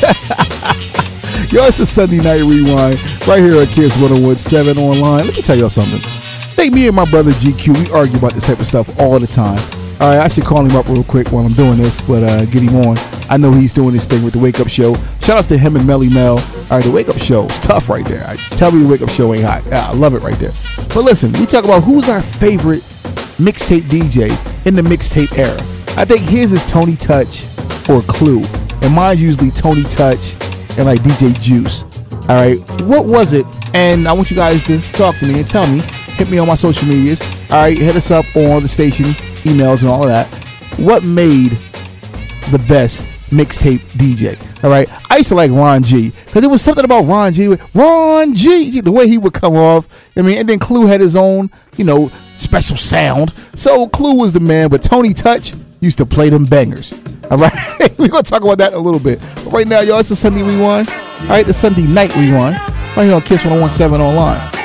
Yo, it's the Sunday Night Rewind right here at Kiss 101.7 online. Let me tell y'all something. Think me and my brother GQ, we argue about this type of stuff all the time. All right, I should call him up real quick while I'm doing this, but get him on. I know he's doing this thing with the Wake Up Show. Shout outs to him and Melly Mel. All right, the Wake Up Show is tough right there. Tell me the Wake Up Show ain't hot. Yeah, I love it right there. But listen, we talk about who's our favorite mixtape DJ in the mixtape era. I think his is Tony Touch or Clue, and mine's usually Tony Touch and like DJ Juice. All right, what was it? And I want you guys to talk to me and tell me. Hit me on my social medias. All right, hit us up on the station emails and all of that. What made the best mixtape DJ? All right, I used to like Ron G because there was something about Ron G. Ron G, the way he would come off. I mean, and then Clue had his own, special sound. So Clue was the man, but Tony Touch used to play them bangers. All right, we're gonna talk about that in a little bit. But right now, y'all, it's the Sunday Rewind. All right, the Sunday Night Rewind right here on Kiss 101.7 online.